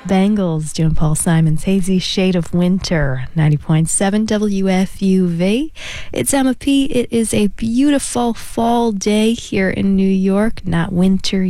Bangles doing Paul Simon's Hazy Shade of Winter, 90.7 WFUV. It's Emma P. It is a beautiful fall day here in New York, not winter